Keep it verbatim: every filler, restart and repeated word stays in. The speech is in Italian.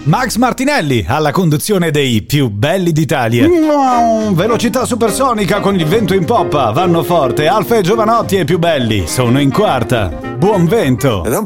Max Martinelli alla conduzione dei più belli d'Italia. Mm, velocità supersonica con il vento in poppa, vanno forte. Alfa e Giovanotti e più belli sono in quarta. Buon vento. Ed è un